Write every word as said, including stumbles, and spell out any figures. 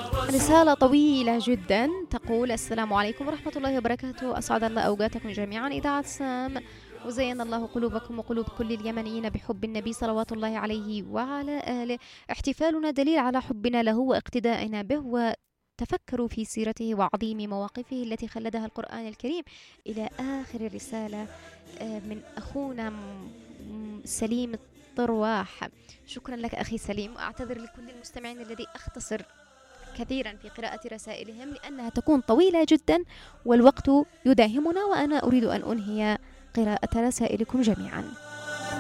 رسالة طويلة جدا تقول: السلام عليكم ورحمة الله وبركاته، أسعد الله أوقاتكم جميعا إذاعة سام، وزين الله قلوبكم وقلوب كل اليمنيين بحب النبي صلوات الله عليه وعلى آله. احتفالنا دليل على حبنا له واقتدائنا به، وتفكروا في سيرته وعظيم مواقفه التي خلدها القرآن الكريم. إلى آخر الرسالة من أخونا سليم الطرواح. شكرا لك أخي سليم، وأعتذر لكل المستمعين الذي أختصر كثيرا في قراءة رسائلهم لأنها تكون طويلة جدا والوقت يداهمنا، وأنا أريد أن أنهي قراءة رسائلكم جميعا.